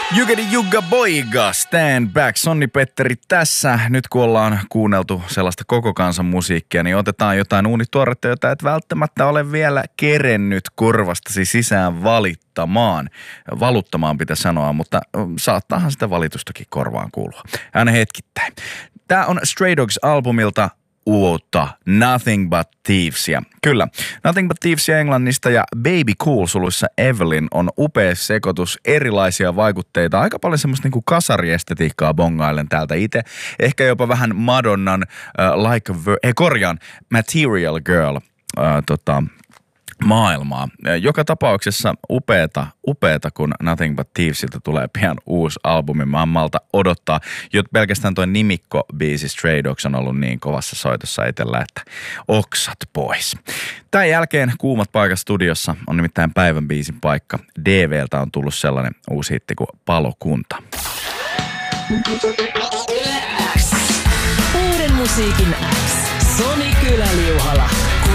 Jugedi Jugga Boiga, Stand Back, Sonni Petteri tässä. Nyt kun ollaan kuunneltu sellaista koko kansan musiikkia, niin otetaan jotain uunituoretta, jota et välttämättä ole vielä kerennyt korvastasi sisään valuttamaan pitää sanoa, mutta saattaahan sitä valitustakin korvaan kuulua. Aina hetkittäin. Tää on Stray Dogs-albumilta uutta Nothing But Thievesia. Kyllä, Nothing But Thievesia englannista ja Baby Cool suluissa Evelyn on upea sekoitus erilaisia vaikutteita. Aika paljon semmoista niinku kasariestetiikkaa bongailen täältä itse. Ehkä jopa vähän Madonnan Material Girl maailmaa. Joka tapauksessa upeeta, kun Nothing But Thievesiltä tulee pian uusi albumi. Mä en malta odottaa. Jo pelkästään toi nimikko-biisi Stray Dogs on ollut niin kovassa soitossa itsellä, että oksat pois. Tämän jälkeen kuumat paikat studiossa on nimittäin päivän biisin paikka. DVltä on tullut sellainen uusi hitti kuin Palokunta. Uuden musiikin X. Soni Kyläliuhala.